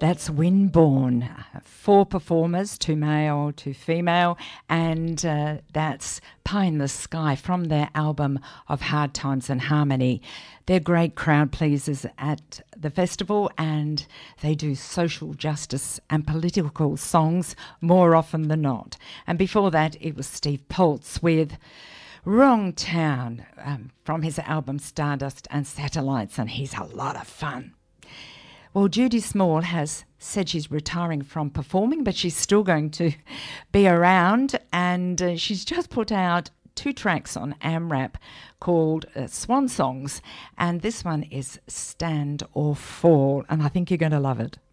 That's Windborne. Four performers, two male, two female, and that's Pie in the Sky from their album of Hard Times and Harmony. They're great crowd pleasers at the festival, and they do social justice and political songs more often than not. And before that, it was Steve Poltz with Wrong Town from his album Stardust and Satellites, and he's a lot of fun. Well, Judy Small has said she's retiring from performing, but she's still going to be around, and she's just put out 2 tracks on AMRAP called Swan Songs, and this one is Stand or Fall, and I think you're going to love it.